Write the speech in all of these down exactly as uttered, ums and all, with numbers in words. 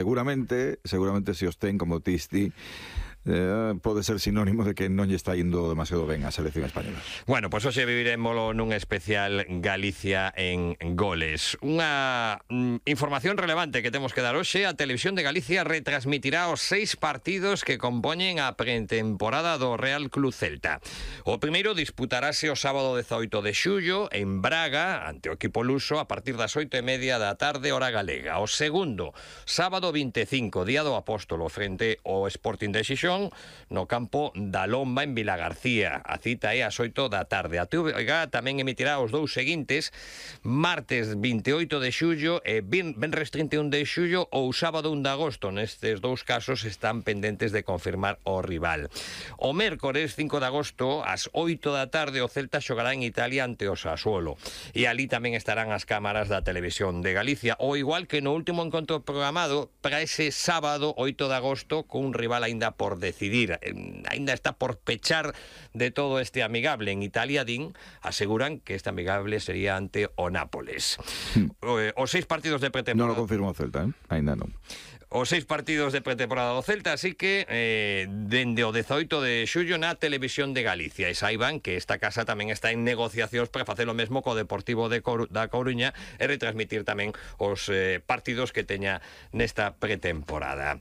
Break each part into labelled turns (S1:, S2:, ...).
S1: seguramente, seguramente se os ten como Tisti, Eh, pode ser sinónimo de que non lle está indo demasiado ben a selección española.
S2: Bueno, pois pues hoxe viviremoslo nun especial Galicia en goles. Unha mm, información relevante que temos que dar hoxe: a Televisión de Galicia retransmitirá os seis partidos que compoñen a pretemporada do Real Club Celta. O primeiro disputarase o sábado dezaoito de xullo en Braga, ante o equipo luso, a partir das oito e media da tarde, hora galega. O segundo, sábado vinte e cinco, día do Apóstolo, frente ao Sporting de Xixón, no campo da Lomba en Vilagarcía. A cita é ás oito da tarde. A T V G tamén emitirá os dous seguintes, martes vinte e oito de xullo e venres trinta e un de xullo ou sábado un de agosto. Nestes dous casos están pendentes de confirmar o rival. O mércores cinco de agosto ás oito da tarde o Celta xogará en Italia ante o Sassuolo, e ali tamén estarán as cámaras da Televisión de Galicia, o igual que no último encontro programado para ese sábado oito de agosto, con un rival aínda por decidir. Ainda está por pechar de todo este amigable. En Italia, din, aseguran que este amigable sería ante o Nápoles. Hmm. Os seis partidos de pretemporada...
S1: Non lo confirmou Celta, eh? Ainda non.
S2: Os seis partidos de pretemporada do Celta, así que eh, dende o dezaoito de xullo na Televisión de Galicia. E saiban que esta casa tamén está en negociacións para facer o mesmo co Deportivo de Coru da Coruña e retransmitir tamén os eh, partidos que teña nesta pretemporada.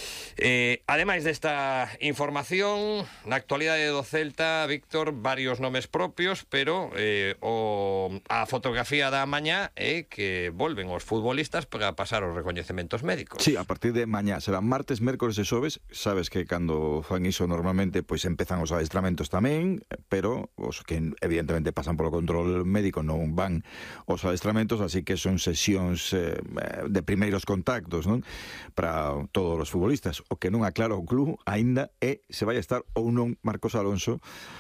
S2: Eh, ademais desta información, na actualidade do Celta, Víctor, varios nomes propios, pero eh, o, a fotografía da mañá é que volven os futbolistas para pasar os recoñecementos médicos.
S1: Sí, a partir de mañá, será martes, mércores e xoves. Sabes que cando fan iso normalmente pois empezan os adestramentos tamén, pero os que evidentemente pasan polo control médico non van os adestramentos, así que son sesións eh, de primeiros contactos, non? Para todos os futbolistas. O que non aclara o club aínda é se vai estar ou non Marcos Alonso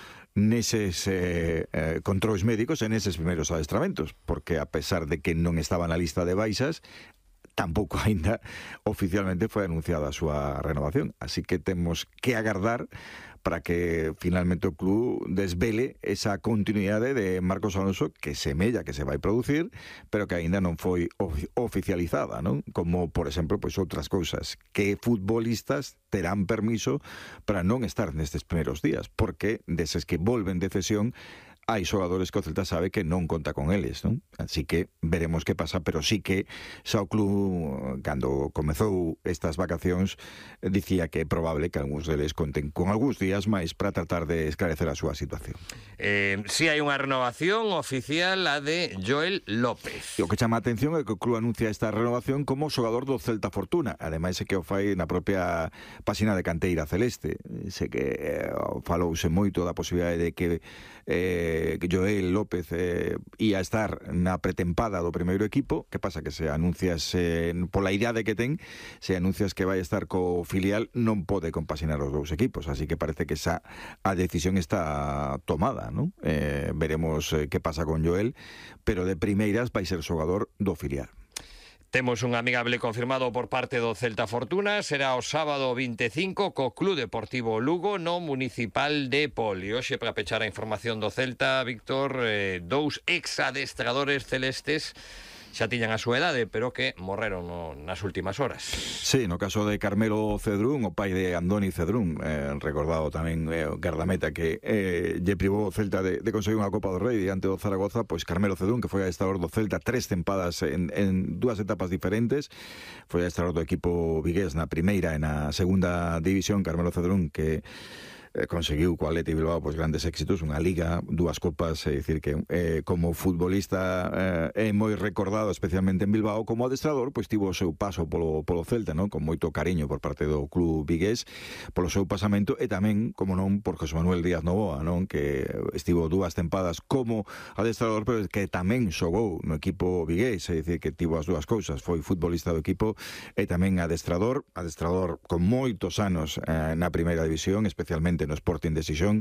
S1: neses eh, eh, controis médicos e neses primeiros adestramentos, porque a pesar de que non estaba na lista de baixas, tampouco aínda oficialmente foi anunciada a súa renovación, así que temos que agardar para que finalmente o club desvele esa continuidade de Marcos Alonso, que semella que se vai producir, pero que aínda non foi ofi oficializada, non? Como, por exemplo, pois outras cousas, que futbolistas terán permiso para non estar nestes primeiros días, porque deses que volven de cesión, hai xogadores que o Celta sabe que non conta con eles, non? Así que veremos que pasa, pero sí que xa o club, cando comezou estas vacacións, dicía que é probable que algúns deles conten con algúns días máis para tratar de esclarecer a súa situación.
S2: Eh, si sí, hai unha renovación oficial, a de Joel López.
S1: E o que chama a atención é que o club anuncia esta renovación como xogador do Celta Fortuna. Ademais é que o fai na propia páxina de Canteira Celeste. Sei que eh, falouse moito da posibilidade de que eh, que Joel López eh, ia estar na pretempada do primeiro equipo. Que pasa? Que se anuncias eh, pola idade que ten, se anuncias que vai estar co filial, non pode compaxinar os dous equipos, así que parece que esa a decisión está tomada, non? Eh, veremos eh, que pasa con Joel, pero de primeiras vai ser xogador do filial.
S2: Temos un amigable confirmado por parte do Celta Fortuna. Será o sábado vinte e cinco co Club Deportivo Lugo no Municipal de Poli. Hoxe, para pechar a información do Celta, Víctor, eh, dous ex-adestradores celestes xa tiñan a súa idade, pero que morreron no, nas últimas horas.
S1: Sí, no caso de Carmelo Cedrún, o pai de Andoni Cedrún, eh, recordado tamén eh, o gardameta que eh, lle privou o Celta de, de conseguir unha Copa do Rei diante do Zaragoza, pois Carmelo Cedrún, que foi adestrador do Celta tres tempadas en, en dúas etapas diferentes, foi adestrador do equipo vigués na primeira e na segunda división. Carmelo Cedrún, que eh, conseguiu co Athletic Bilbao pois grandes éxitos, unha liga, dúas copas, é dicir que eh, como futbolista eh, é moi recordado especialmente en Bilbao. Como adestrador, pois tivo o seu paso polo, polo Celta, non? Con moito cariño por parte do club vigués polo seu pasamento, e tamén, como non, por José Manuel Díaz Novoa, non? Que estivo dúas tempadas como adestrador, pero que tamén xogou no equipo vigués, é dicir que tivo as dúas cousas, foi futbolista do equipo e tamén adestrador, adestrador con moitos anos eh, na primeira división, especialmente no Sporting de Xixón,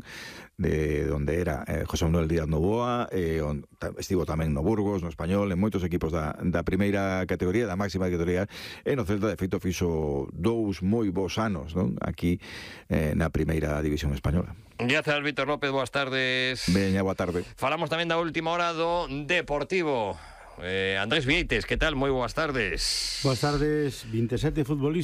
S1: de onde era eh, José Manuel Díaz Novoa, eh, on, estivo tamén no Burgos, no Español, en moitos equipos da, da primeira categoría, da máxima categoría, e no Celta, de feito, fixo dous moi bons anos, non? Aquí eh, na primeira división española.
S2: Grazas, Víctor López, boas tardes.
S1: Veña, boa tarde.
S2: Falamos tamén da última hora do Deportivo. Eh, Andrés Vieites, que tal? Moi boas tardes.
S3: Boas tardes. vinte e sete futbolistas